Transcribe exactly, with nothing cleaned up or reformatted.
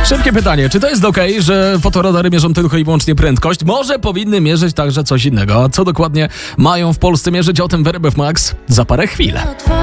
Szybkie pytanie, czy to jest okej, okay, że fotoradary mierzą tylko i wyłącznie prędkość? Może powinny mierzyć także coś innego. A co dokładnie mają w Polsce mierzyć? O tym w R M F Max za parę chwil.